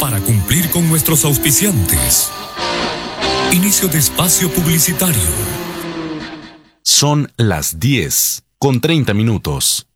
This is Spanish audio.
para cumplir con nuestros auspiciantes. Inicio de espacio publicitario. Son las 10:30.